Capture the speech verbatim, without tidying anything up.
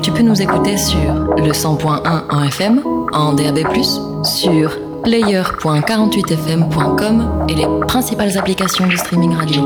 Tu peux nous écouter sur le cent point un en F M, en D A B plus, sur player point quarante-huit f m point com et les principales applications de streaming radio.